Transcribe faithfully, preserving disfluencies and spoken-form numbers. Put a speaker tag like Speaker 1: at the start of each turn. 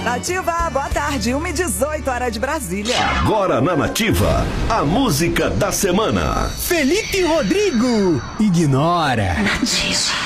Speaker 1: Nativa, boa tarde, uma e dezoito, hora de Brasília.
Speaker 2: Agora na Nativa, a música da semana.
Speaker 3: Felipe Rodrigo, ignora.
Speaker 4: Nativa.